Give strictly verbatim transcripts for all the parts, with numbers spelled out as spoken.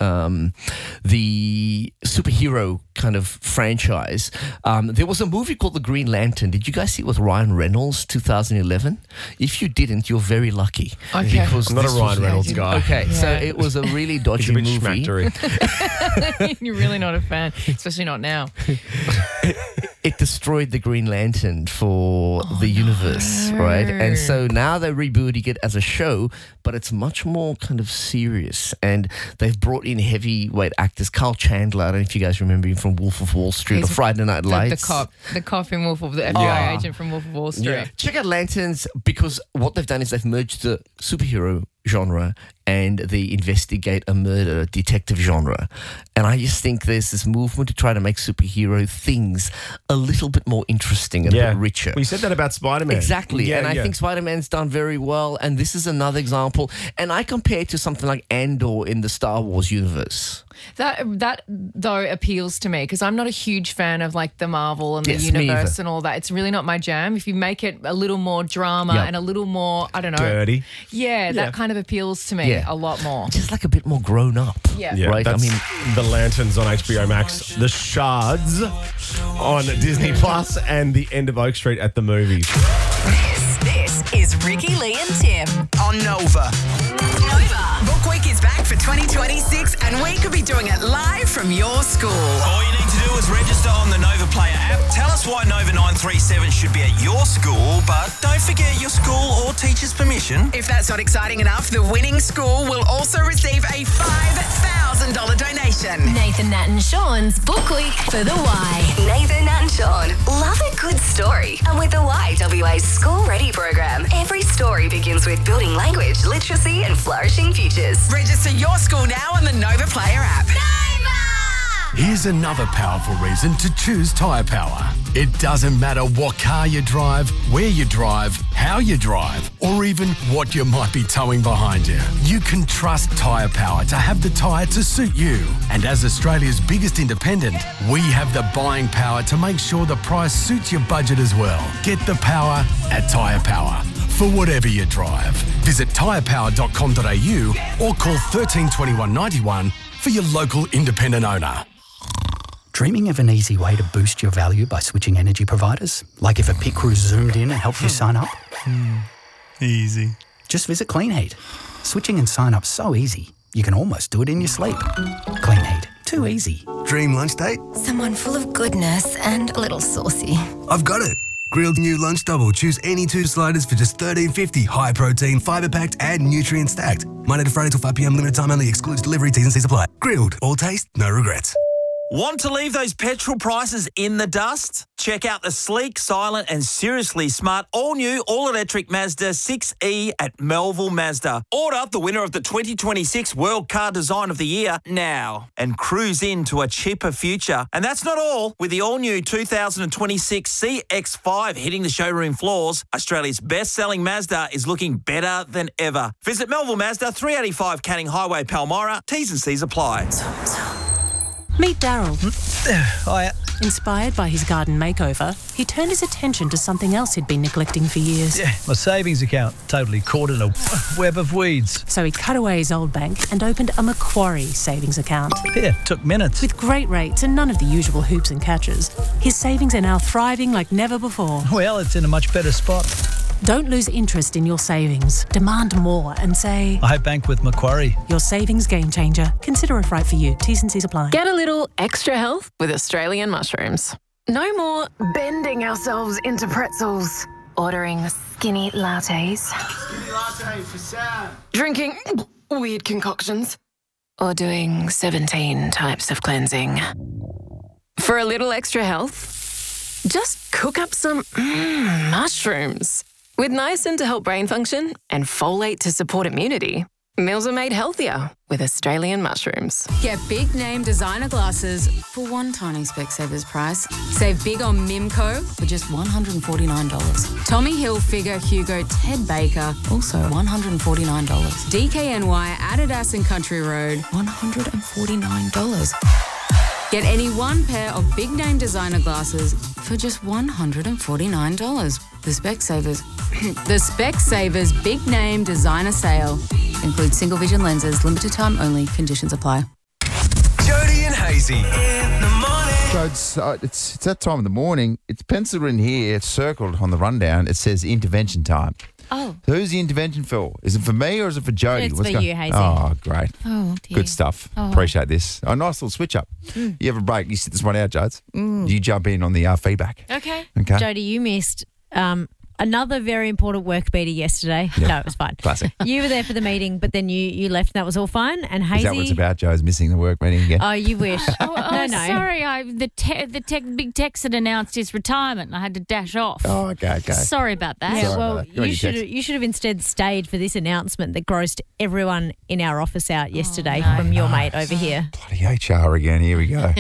um, the superhero kind of franchise, um, there was a movie called The Green Lantern. Did you guys see it with Ryan Reynolds, two thousand eleven? If you didn't, you're very lucky. Okay. Because I'm not a this Ryan was- Reynolds guy. Okay, so Yeah. it was a really He's dodgy a bit movie. schmactery. You're really not a fan, especially not now. It destroyed the Green Lantern for the universe, right? And so now they're rebooting it as a show, but it's much more kind of serious. And they've brought in heavyweight actors. Carl Chandler, I don't know if you guys remember him from Wolf of Wall Street He's or Friday Night The, Lights. the cop, the cop in Wolf of the F B I Yeah. agent from Wolf of Wall Street. Yeah. Check out Lanterns, because what they've done is they've merged the superhero genre and the investigate a murder detective genre. And I just think there's this movement to try to make superhero things a little bit more interesting and a Yeah. bit richer. We said that about Spider-Man. Exactly. Yeah, and I yeah. think Spider-Man's done very well. And this is another example. And I compare it to something like Andor in the Star Wars universe. That that though appeals to me because I'm not a huge fan of like the Marvel and the Yes, me universe either. and all that. It's really not my jam. If you make it a little more drama Yeah. and a little more, I don't know, Dirty. Yeah, Yeah. that kind of appeals to me Yeah. a lot more. Just like a bit more grown up. Yeah. Yeah, Right? I that's mean, The Lanterns on H B O Max, The Shards on Disney Plus, and The End of Oak Street at the movies. This, this is Ricky, Lee and Tim. On Nova. Nova. Book Week is back for twenty twenty-six and we could be doing it live from your school. All you need to do is register on the Nova Player app. Tell us why Nova nine three seven should be at your school, but don't forget your school or teacher's permission. If that's not exciting enough, the winning school will also receive a five thousand dollars donation. Nathan, Nat and Sean's Book Week for the Y. Nathan, Nat and Sean love a good story. And with the Y W A School Ready program, every story begins with building language, literacy and flourishing futures. Register your school now on the Nova Player app. Here's another powerful reason to choose Tyre Power. It doesn't matter what car you drive, where you drive, how you drive, or even what you might be towing behind you. You can trust Tyre Power to have the tyre to suit you. And as Australia's biggest independent, we have the buying power to make sure the price suits your budget as well. Get the power at Tyre Power for whatever you drive. Visit tyre power dot com dot a u or call thirteen twenty-one ninety-one for your local independent owner. Dreaming of an easy way to boost your value by switching energy providers? Like if a pit crew zoomed in and helped you sign up? Easy. Just visit Clean Heat. Switching and sign up so easy, you can almost do it in your sleep. Clean Heat. Too easy. Dream lunch date? Someone full of goodness and a little saucy. I've got it. Grilled new lunch double. Choose any two sliders for just thirteen fifty. High protein, fibre packed, and nutrient stacked. Monday to Friday till five p.m. Limited time only. Excludes delivery. T's and C's apply. Grilled. All taste, no regrets. Want to leave those petrol prices in the dust? Check out the sleek, silent and seriously smart all-new, all-electric Mazda six E at Melville Mazda. Order the winner of the twenty twenty-six World Car Design of the Year now and cruise into a cheaper future. And that's not all. With the all-new two thousand twenty-six C X five hitting the showroom floors, Australia's best-selling Mazda is looking better than ever. Visit Melville Mazda, three eighty-five Canning Highway, Palmyra. T's and C's apply. Meet Daryl. Hiya. Inspired by his garden makeover, he turned his attention to something else he'd been neglecting for years. Yeah, my savings account totally caught in a web of weeds. So he cut away his old bank and opened a Macquarie savings account. Yeah, took minutes. With great rates and none of the usual hoops and catches, his savings are now thriving like never before. Well, it's in a much better spot. Don't lose interest in your savings. Demand more and say, I bank with Macquarie. Your savings game changer. Consider if right for you. T's and C's apply. Get a little extra health with Australian mushrooms. No more Bending ourselves into pretzels. Ordering skinny lattes. Skinny latte for Sam. Drinking weird concoctions. or doing seventeen types of cleansing. For a little extra health, just cook up some mm, mushrooms. With niacin to help brain function and folate to support immunity, meals are made healthier with Australian mushrooms. Get big name designer glasses for one tiny Specsavers price. Save big on Mimco for just one hundred forty-nine dollars. Tommy Hilfiger, Hugo, Ted Baker, also one hundred forty-nine dollars. D K N Y, Adidas and Country Road, one hundred forty-nine dollars. Get any one pair of big name designer glasses for just one hundred forty-nine dollars. The Specsavers, the Specsavers Big Name Designer Sale includes single vision lenses, limited time only. Conditions apply. Hazy. So it's, uh, it's it's that time of the morning. It's penciled in here, it's circled on the rundown. It says intervention time. Oh. So who's the intervention for? Is it for me or is it for Jodie? It's for going- you, Hazy. Oh, great. Oh, dear. Good stuff. Oh. Appreciate this. A nice little switch up. Mm. You have a break. You sit this one out, Jodes. Mm. You jump in on the uh, feedback. Okay. Okay. Jodie, you missed um, another very important work beater yesterday. Yeah. No, it was fine. Classic. You were there for the meeting, but then you, you left and that was all fine. And Hazy. Is that what it's about? Joe's missing the work meeting again? Oh, you wish. Oh, oh, no, no. sorry. I, the te- the tech, big Tex had announced his retirement and I had to dash off. Oh, okay, okay. Sorry about that. Yeah, well, you should you should have instead stayed for this announcement that grossed everyone in our office out yesterday no. from your mate over here. Bloody H R again. Here we go.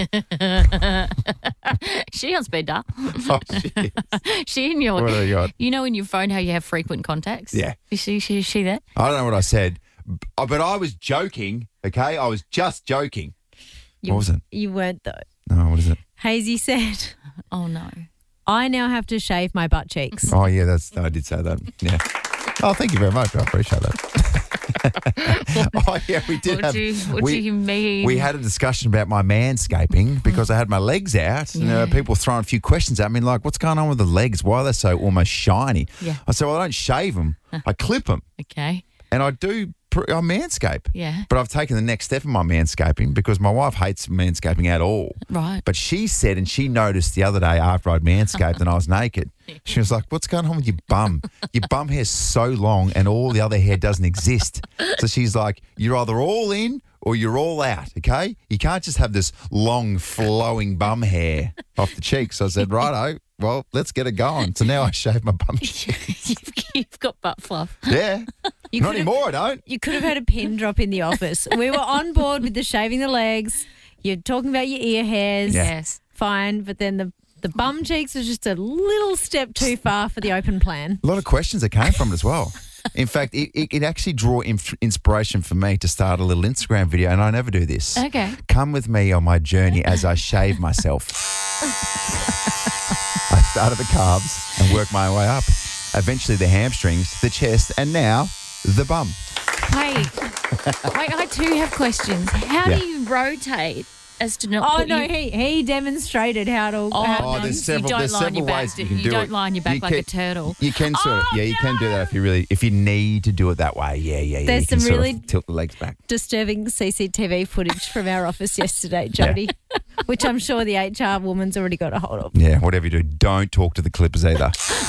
She on speed dial. Oh, jeez. She in your. What have you got? You know in your phone how you have frequent contacts? Yeah. Is she, she, is she there? I don't know what I said, b- but I was joking, okay? I was just joking. You, What was it? You weren't though. No, what is it? Hazy said, "Oh no, I now have to shave my butt cheeks." Oh, yeah, that's I did say that. Yeah. Oh, thank you very much. I appreciate that. oh, yeah, we did What have. do you- what we, do you mean? We had a discussion about my manscaping because I had my legs out and uh, Yeah. people throwing a few questions at me like, what's going on with the legs? Why are they so almost shiny? Yeah. I said, well, I don't shave them. I clip them. Okay. And I do, pr- I manscape. Yeah. But I've taken the next step in my manscaping because my wife hates manscaping at all. Right. But she said, and she noticed the other day after I'd manscaped and I was naked, she was like, what's going on with your bum? Your bum hair's so long and all the other hair doesn't exist. So she's like, you're either all in or you're all out, okay? You can't just have this long flowing bum hair off the cheeks. So I said, righto, well, let's get it going. So now I shave my bum cheeks. you've, you've got butt fluff. Yeah. You Not could have- anymore, I don't. You could have had a pin drop in the office. We were on board with the shaving the legs. You're talking about your ear hairs. Yeah. Yes. Fine, but then the the bum cheeks was just a little step too far for the open plan. A lot of questions that came from it as well. In fact, it, it, it actually drew inf- inspiration for me to start a little Instagram video, and I never do this. Okay. Come with me on my journey as I shave myself. I started the calves and worked my way up. Eventually the hamstrings, the chest, and now the bum. Hey, I, I too have questions. How Yeah. do you rotate as to not Oh put no, you- he he demonstrated how to. Oh, how Oh, there's several, you don't there's lie on several your back. ways do you can you do don't it. lie on your back You like a can- turtle. You can sort of, yeah, you can do that if you really, if you need to do it that way. Yeah, yeah, yeah. There's you can some sort really- of tilt the legs back. disturbing C C T V footage from our office yesterday, Jodie, which I'm sure the H R woman's already got a hold of. Yeah, whatever you do, don't talk to the clippers either.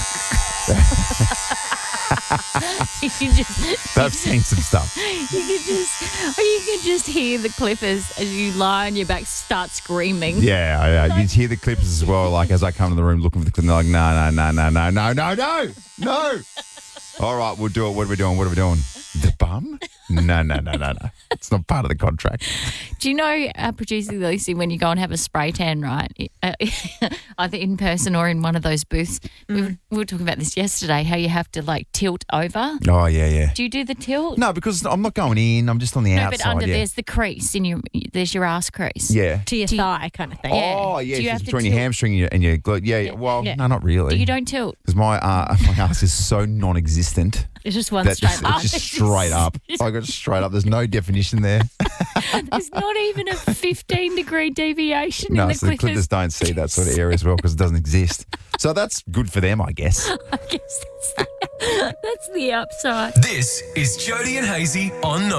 you can just, I've seen some stuff. you can just, or you can just hear the clippers as you lie on your back start screaming. Yeah, I, I, you hear the clippers as well. Like as I come to the room looking for the clip, they're like, no, no, no, no, no, no, no, no, no. All right, we'll do it. What are we doing? What are we doing? The bum? No, no, no, no, no. It's not part of the contract. Do you know, uh, producer Lucy, when you go and have a spray tan, right? Uh, either in person or in one of those booths. We, were, we were talking about this yesterday. How you have to like tilt over. Oh yeah, yeah. Do you do the tilt? No, because I'm not going in. I'm just on the No, outside. but under yeah. there's the crease in your there's your ass crease. Yeah. To your thigh kind of thing. Oh yeah, Do you it's have to between your tilt? hamstring and your, and your glut. Yeah, yeah. Well, Yeah. no, not really. You don't tilt. Because my uh, my ass is so non-existent. It's just one that straight just, line. It's just straight up. I got straight up. There's no definition there. There's not even a fifteen degree deviation No, in the so the clippers. clippers don't see that sort of area as well because it doesn't exist. So that's good for them, I guess. I guess that's the, that's the upside. This is Jodie and Hazy on No.